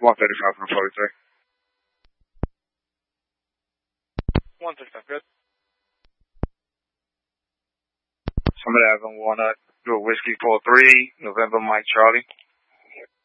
135 from 43. 135, good. Summit Ave on Walnut, do a Whiskey 43, November Mike Charlie.